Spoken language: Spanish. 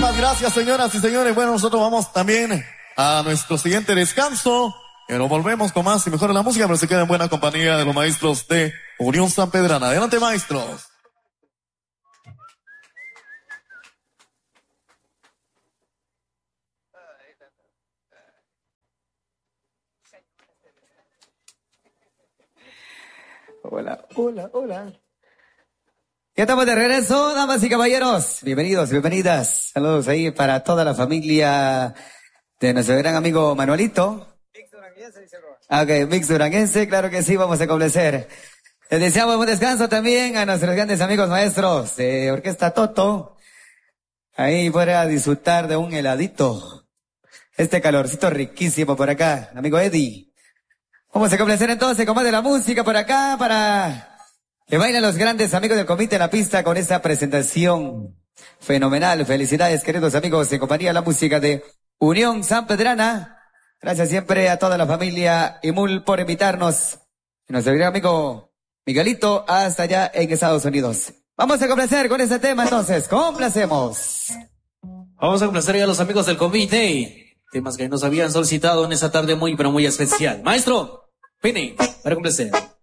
Muchísimas gracias, señoras y señores. Bueno, nosotros vamos también a nuestro siguiente descanso, pero volvemos con más y mejor la música, pero se queda en buena compañía de los maestros de Unión San Pedrana. Adelante, maestros. Hola, hola, hola. Ya estamos de regreso, damas y caballeros. Bienvenidos, bienvenidas. Saludos ahí para toda la familia de nuestro gran amigo Manuelito. Ok, Mix Duranguense, claro que sí, vamos a complacer. Les deseamos buen descanso también a nuestros grandes amigos maestros de Orquesta Toto. Ahí podrá disfrutar de un heladito. Este calorcito riquísimo por acá, amigo Eddie. Vamos a complacer entonces con más de la música por acá para que bailen los grandes amigos del comité en la pista con esta presentación fenomenal. Felicidades, queridos amigos, en compañía de la música de Unión San Pedrana. Gracias siempre a toda la familia Imul por invitarnos. Y nuestro gran amigo Miguelito hasta allá en Estados Unidos. Vamos a complacer con este tema entonces. Complacemos. Vamos a complacer ya a los amigos del comité. Temas que nos habían solicitado en esta tarde muy pero muy especial. Maestro, Pini, para complacer.